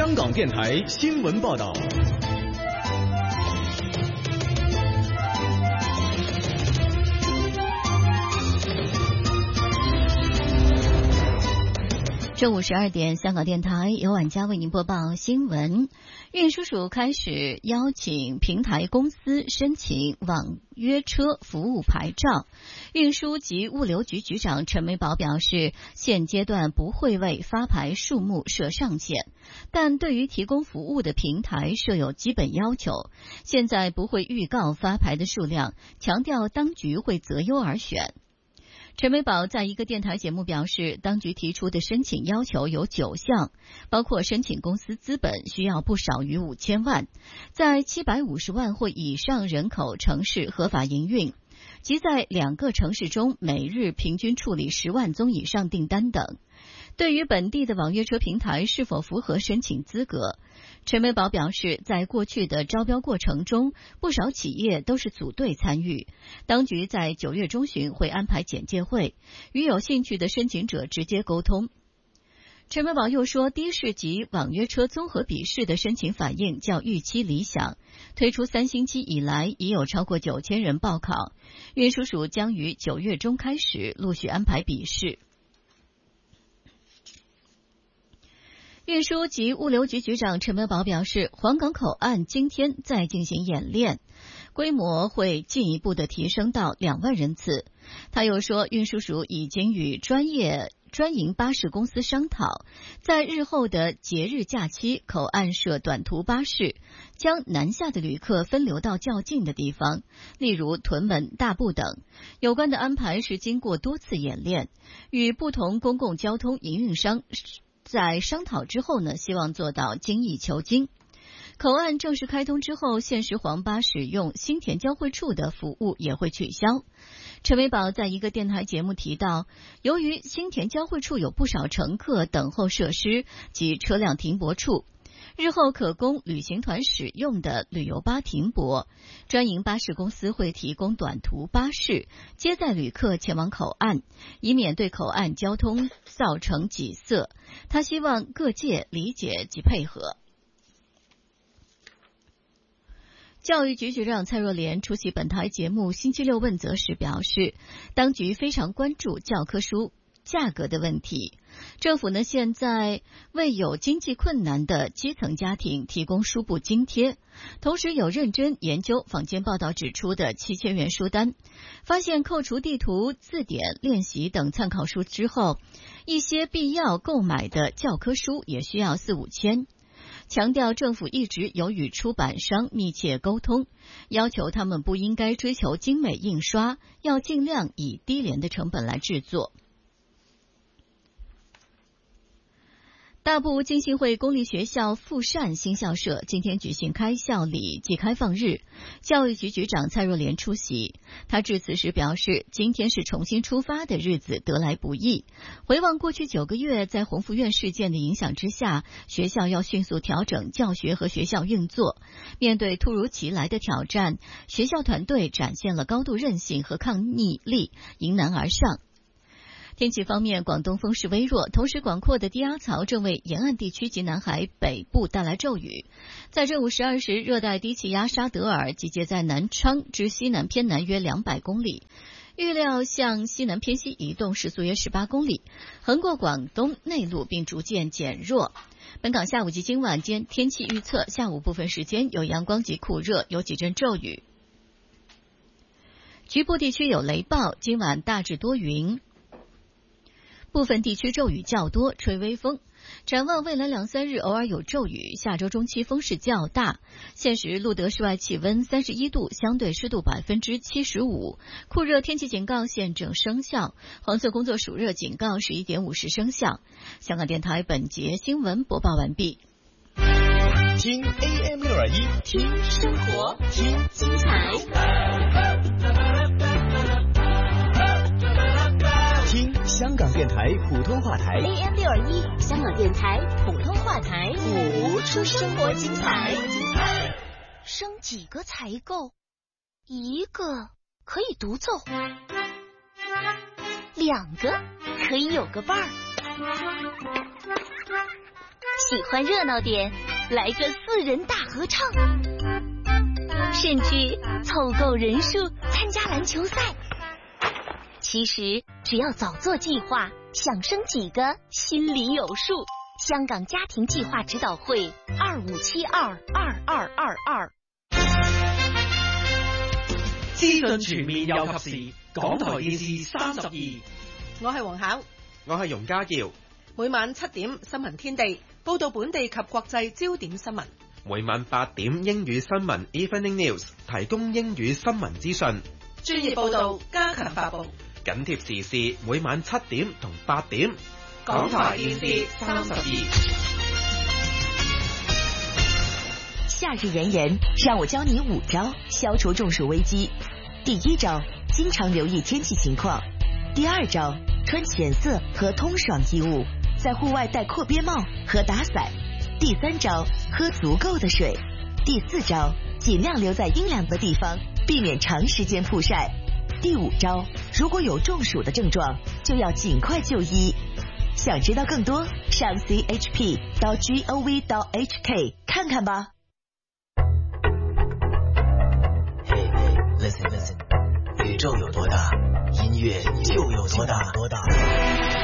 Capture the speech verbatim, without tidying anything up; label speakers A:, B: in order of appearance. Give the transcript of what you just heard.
A: 香港电台新闻报道。
B: 中午十二点，香港电台由晚佳为您播报新闻。运输署开始邀请平台公司申请网约车服务牌照。运输及物流局局长陈美宝表示，现阶段不会为发牌数目设上限，但对于提供服务的平台设有基本要求。现在不会预告发牌的数量，强调当局会择优而选。陈美宝在一个电台节目表示，当局提出的申请要求有九项，包括申请公司资本需要不少于五千万，在七百五十万或以上人口城市合法营运，即在两个城市中每日平均处理十万宗以上订单等。对于本地的网约车平台是否符合申请资格，陈美宝表示，在过去的招标过程中，不少企业都是组队参与。当局在九月中旬会安排简介会，与有兴趣的申请者直接沟通。陈美宝又说，的士及网约车综合笔试的申请反应较预期理想，推出三星期以来已有超过九千人报考，运输署将于九月中开始陆续安排笔试。运输及物流局局长陈美宝表示，黄港口岸今天再进行演练，规模会进一步的提升到两万人次。他又说，运输署已经与专业专营巴士公司商讨，在日后的节日假期，口岸设短途巴士，将南下的旅客分流到较近的地方，例如屯门、大埔等。有关的安排是经过多次演练，与不同公共交通营运商在商讨之后呢，希望做到精益求精。口岸正式开通之后，现时黄巴使用新田交汇处的服务也会取消。陈美宝在一个电台节目提到，由于新田交汇处有不少乘客等候设施及车辆停泊处，日后可供旅行团使用的旅游巴停泊，专营巴士公司会提供短途巴士接载旅客前往口岸，以免对口岸交通造成挤塞。他希望各界理解及配合。教育局局长蔡若莲出席本台节目星期六问责时表示，当局非常关注教科书价格的问题。政府呢，现在为有经济困难的基层家庭提供书簿津贴，同时有认真研究坊间报道指出的七千元书单，发现扣除地图、字典、练习等参考书之后，一些必要购买的教科书也需要四五千。强调政府一直有与出版商密切沟通，要求他们不应该追求精美印刷，要尽量以低廉的成本来制作。大埔浸信会公立学校富善新校舍今天举行开校礼暨开放日，教育局局长蔡若莲出席。他致辞时表示，今天是重新出发的日子，得来不易。回望过去九个月，在鸿福苑事件的影响之下，学校要迅速调整教学和学校运作。面对突如其来的挑战，学校团队展现了高度韧性和抗逆力，迎难而上。天气方面，广东风势微弱，同时广阔的低压槽正为沿岸地区及南海北部带来骤雨。在正午十二时，热带低气压沙德尔集结在南昌至西南偏南约两百公里，预料向西南偏西移动，时速约十八公里，横过广东内陆并逐渐减弱。本港下午及今晚间天气预测，下午部分时间有阳光及酷热，有几阵骤雨，局部地区有雷暴，今晚大致多云，部分地区骤雨较多，吹微风。展望未来两三日偶尔有骤雨，下周中期风势较大。现时录得室外气温三十一度，相对湿度百分之七十五，酷热天气警告现正生效，黄色工作暑热警告十一点五十生效。香港电台本节新闻播报完毕。
A: 听 A M 六二一，
C: 听生活，听精彩。
A: 听香港电台普通话台
C: A M 六二一，香港电台普通话台，谱出生活精彩。生几个才够？一个可以独奏，两个可以有个伴儿。 喜欢热闹点，来个四人大合唱，甚至凑够人数参加篮球赛。其实只要早做计划，想生几个心里有数。香港家庭计划指导会二五七二二二二二。
D: 資訊全面又及時，港台電視三十二。
E: 我係黃巧，
F: 我係容家耀。
E: 每晚七點新聞天地報道本地及國際焦點新聞。
F: 每晚八點英語新聞 Evening News 提供英語新聞資訊，
E: 專業報道加強發布，
F: 緊貼時事。每晚七點同八點，
E: 港台電視三十二。
G: 夏日炎炎，讓我教你五招消除中暑危機。第一招，經常留意天氣情況。第二招，穿淺色和通爽衣物，在戶外戴闊邊帽和打傘。第三招，喝足夠的水。第四招，盡量留在陰涼的地方，避免長時間曝曬。第五招，如果有中暑的症狀，就要盡快就醫。想知道更多，上 c h p 到 gov 到 h k 看看吧。
H: Hey, listen, listen. 宇宙有多大，音樂就有多大。多大